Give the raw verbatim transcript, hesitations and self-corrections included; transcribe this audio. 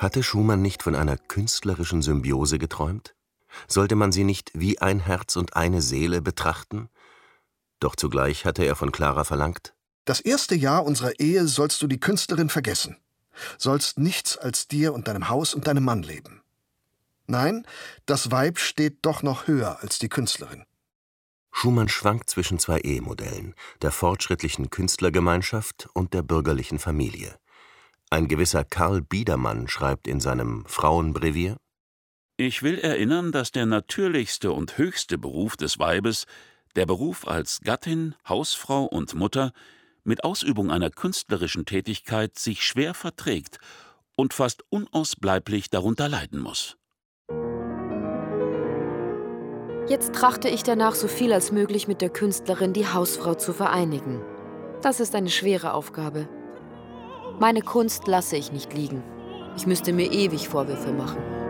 Hatte Schumann nicht von einer künstlerischen Symbiose geträumt? Sollte man sie nicht wie ein Herz und eine Seele betrachten? Doch zugleich hatte er von Clara verlangt: Das erste Jahr unserer Ehe sollst du die Künstlerin vergessen. Sollst nichts als dir und deinem Haus und deinem Mann leben. Nein, das Weib steht doch noch höher als die Künstlerin. Schumann schwankt zwischen zwei Ehemodellen, der fortschrittlichen Künstlergemeinschaft und der bürgerlichen Familie. Ein gewisser Karl Biedermann schreibt in seinem Frauenbrevier: Ich will erinnern, dass der natürlichste und höchste Beruf des Weibes, der Beruf als Gattin, Hausfrau und Mutter, mit Ausübung einer künstlerischen Tätigkeit sich schwer verträgt und fast unausbleiblich darunter leiden muss. Jetzt trachte ich danach, so viel als möglich mit der Künstlerin die Hausfrau zu vereinigen. Das ist eine schwere Aufgabe. Meine Kunst lasse ich nicht liegen. Ich müsste mir ewig Vorwürfe machen.